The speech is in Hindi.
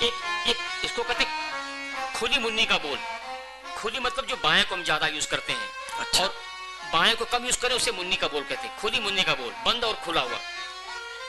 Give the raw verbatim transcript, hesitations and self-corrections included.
एक, एक इसको कहते खुली मुन्नी का बोल। खुली मतलब जो बाएं को हम ज्यादा यूज करते हैं। अच्छा। और बाएं को कम यूज करें उसे मुन्नी का बोल कहते हैं। खुली मुन्नी का बोल, बंद और खुला हुआ।